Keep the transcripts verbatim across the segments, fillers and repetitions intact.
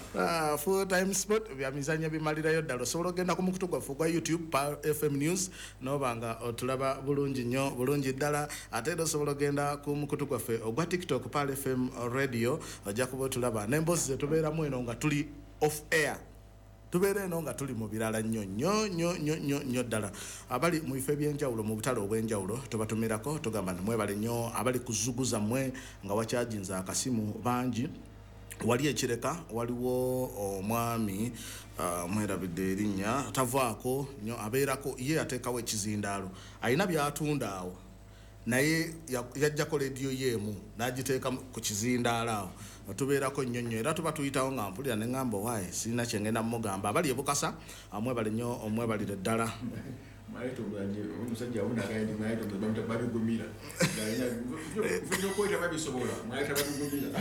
Uh, full time sport bya mizanya bimalirayo ddala osobola ogenda ku mukutu gwaffe gwa YouTube pa F M News nobanga otulaba bulungi nnyo bulungi ddala ate era osobola ogenda ku mukutu gwaffe ogwa TikTok pa F M Radio ojja kuba otulaba n'emboozi ze tubeeramu eno nga tuli off air tubeera eno nga tuli mu birala nnyo nnyo nnyo nnyo nnyo nnyo ddala abali mu bifo eby'enjawulo mu butale obw'enjawulo tubatumirako tugamba nti mwebale nnyo abali kuzuguza mmwe nga wakyajinza akasimu bangi wali ekireka waliwo omwami uh, mwerabidde erinnya tavaako nnyo abeerako ye yateekawo ekizindaalo alina byatunda awo naye yajjako rediyo yeemu n'agiteeka ku kizindaalo awo tubeerako nnyo nnyo era tuba tuyitawo nga mpulira ne ŋŋamba waaye sirina kyengenda mugamba abali ebukasa amwebale nnyo omwebalire ddala Maito banje umusajja una gaidi maito bamta babigumira gaina vunyo ko ita babisobola maito babigumira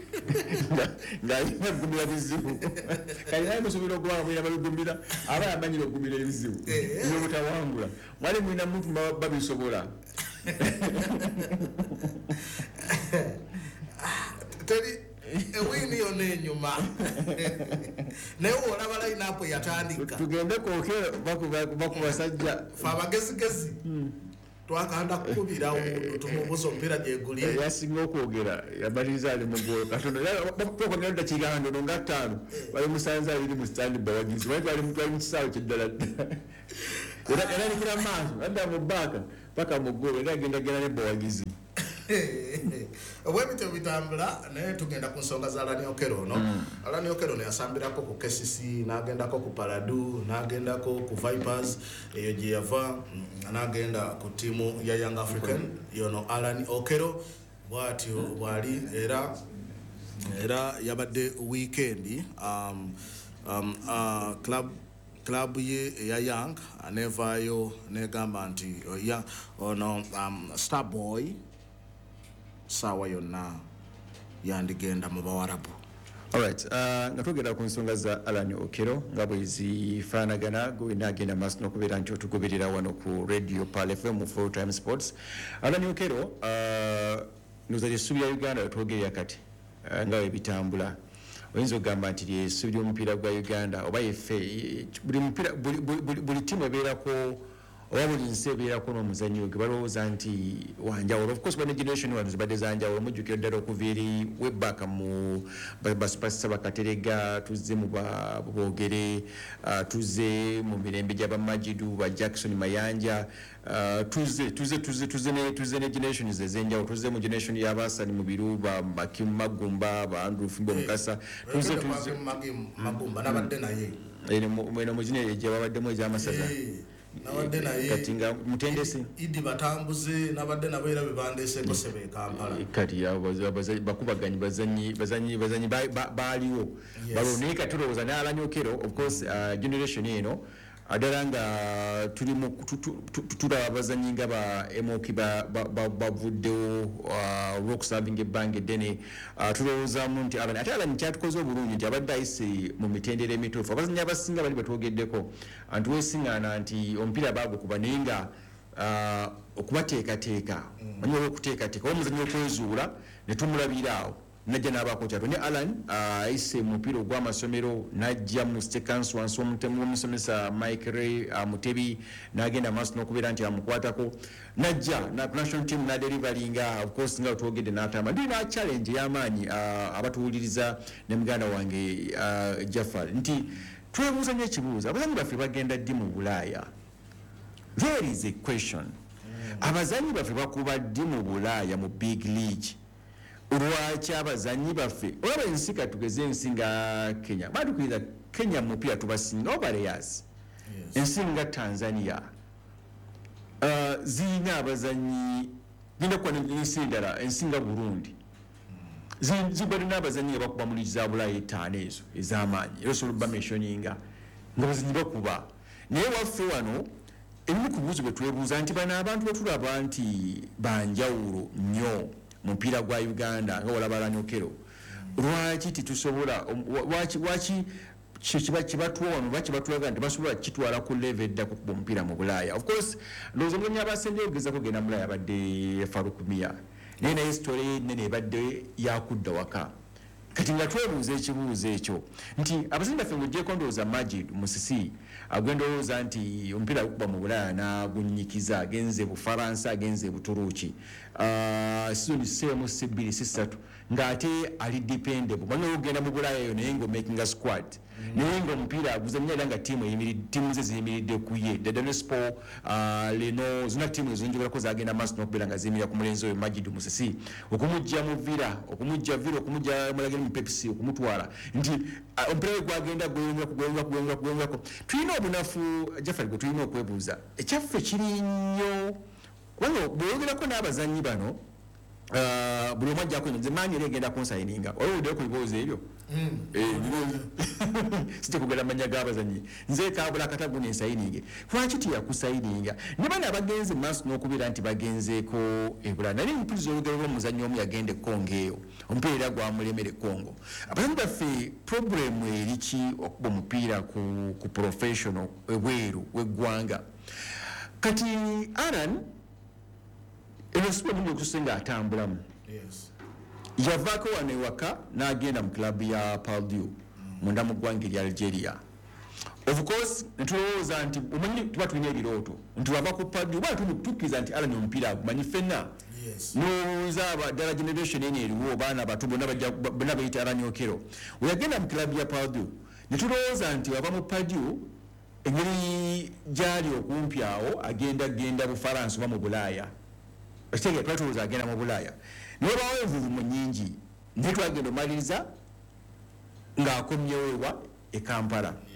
gaina gumira bizibu kaina musobiro kwa bya babigumira aba amanyi bagumira bizibu iyo mutawangula mwali mwina muntu babisobola teri ewini yone nyuma naye olaba line up yatandika tugende kwokera bakubasajja fa abagezigezi twakanda kukubira omuntu tumubuza omupiira gyeguli yasinga okwogera yabaliriza ali mugolo katono bakukogera dakigando nga ttaano bali musanza ali mu stand bawagizi bali bali mutwali mu kisaawe kyeddala era era nikira maaso adda mu baka paka mugolo era agenda genda ne bawagizi webite bitambula naye tugenda ku nsonga za Alani Okello no mm. Alani Okello ne yasambirako ku K C C n'agendako ku Paradu n'agendako ku Vipers eyo gye yava n'agenda ku timu ya Young African yono Alani Okello bwatyo bwali era era yabadde weekend um, um, uh, club club ye ya Young anevayo negamba nti ya ono um, Starboy sawa yonna yandigenda mu bawarabu. Alright, uh, natugenda ku nsonga za Alani Okello nga bwe zifaanagana gwena agenda maaso n'okubeera nti otugoberera wano ku radio Pal F M Full Time Sports. Alani Okello uh, noza lyessuubi ya Uganda yatwogerera kati uh, nga ebitambula oyinza okugamba nti lyessuubi ly'omupiira gwa Uganda oba yeffe buli mupiira buli, buli, buli, buli timu ebeerako oba buli nsi ebeerako n'omuzannyo gwe balowooza nti wanjawulo. Of course bane generation wano zibadde zanjawulo mujjukira ddala okuva eri webbaka mu basupasita bakaterega tuzze mu boogere uh, tuzze mu mirembe gy'abamajidu ba Jackson Mayanja uh, tuzze tuzze tuzze tuzze ne tuzze ne generation ez'enjawulo tuzze mu generation y'Abaasani Mubiru ba Makim Magumba ba Andrew Fimbo Mukasa tuzze tuzze Magumba nabadde naye ene mu muzine gye babaddemu ez'amasaza nabadde naye katinga mutendesi idi batambuze nabadde nabo era bibandese ko sebe Kampala kati abazayi bakubaganye bazanyi bazanyi bazanyi baaliwo balone katulowooza ne Alani Okello of course uh, generation eno adala nga tuli mu tulaba abazanyi nga ba Emoki bavuddewo rock serving ebbanga eddene tulowoozaamu nti abani ate Alani kyatukoze obulungi nti abadde ayise mu mitendera emituufu abazanyi abasinga bali batwogeddeko anti weesiŋŋaana nti omupiira baagukuba naye nga okubateekateeka manyi oba okuteekateeka oba omuzanyi okwezuula ne tumulabira awo najja n'abaako kyato ne Alani ayise mu mupiira ogw'amasomero najja mu state council wansi w'omutemu w'omusomesa Mike Ray Mutebi n'agenda maaso n'okubeera nti amukwatako najja na national team n'aderivalinga of course nga twogedde n'atamba ndi na challenge y'amaanyi abatuwuliriza ne muganda wange Jafar nti twebuuza nnyo ekibuuzo abazanyi baffe bagenda ddi mu Bulaaya. There is a question. Abazanyi baffe bakuba ddi mu Bulaaya mu big league lwaki abazanyi baffe olaba ensi katugeze ensi nga Kenya batukiriza Kenya mupiira tubasinga obalayers ensi nga Tanzania uh, zirina abazanyi genda kuba n'ensi endala ensi nga Burundi zigwa n'abazanyi bakuba mu liigi za Bulaaya etaano ezo ez'amaanyi era osobola obba mentioninga nga bazanyi bakuba naye waffe wano ebimu ku buuzo bwe twebuuza nti bano abantu betulaba nti banjawulo nnyo mupiira gwa Uganda nga olaba Alani Okello lwaki titusobola lwaki lwaki kiba kibatuwa wano lwaki batulaga nti basobola kitwala ku level edda kukuba omupiira mu Bulaaya. Of course ndowooza omulonyi abasembe ogeza kugenda mu Bulaaya abadde Farouk Mia naye naye story nene ebadde yakudda waka kati nga twebuuza ekibuuzo ekyo nti abazanyi baffe ng'ogyeko ndowooza Majid Musisi agwendowooza nti omupiira gukuba mu Bulaaya n'agunyikiza agenze Bufaransa agenze Buturuuki sizoni seemu si bbiri si ssatu ng'ate ali dependable banga ogenda mu Bulaaya eyo naye ng'omaking a squad naye ng'omupiira aguzannya era nga ttiimu ttiimu ze ziyimiridde ku ye Dedenespo leno zonna ttiimu ezo njogerako zagenda maaso n'okubeera nga ziyimirira ku mulenzi oyo Majid Musisi okumugya mu Villa okumugya Villa okumugya mulageni mu Pepsi okumutwala nti omupiira we gwagenda gweyongera kugweyongera kugweyongera kugweyongerako tulina obunafu Jafari gwe tulina okwebuuza ekyaffe kiri nnyo kubanga bweyogerako n'abazannyi bano buli omu ajjako nze maanyi era egenda kunsayininga olowuddeyo ku bibuuzo ebyo sijja kugala amanya g'abazannyi nze kaabula katagu nensayininge lwaki tiyakusayininga ne bano abagenze mu maaso n'okubeera nti bagenzeeko ebula naye mpuliriza olugero lw'omuzannyi omu yagenda ekkongo eyo omupiira era gwamulemera ekkongo abazannyi baffe purobulemu eriki okuba omupiira ku professional ebweru w'eggwanga kati Alan eno siba mungi okususa nga atambulamu yavaako wano ewaka n'agenda mu klabu ya Paldiu munda mu ggwanga erya Algeria of course netulowooza nti omanyi tuba tulina ebirooto nti wava ku Paldiu bwana tukkiriza nti Alan omupiira agumanyi ffenna n'olowooza ddala generation eno eriwo baana abato bonna bayita Alan Okello we yagenda mu klabu ya Paldiu netulowooza nti wava mu Paldiu engeri gyali okumpi awo agenda genda Bufaransa oba mu Bulaaya ekitege twatulowooza agenda mu Bulaaya naye olwawo envuvumu nnyingi naye twagenda omaliriza ng'akomyewo ewa e Kampala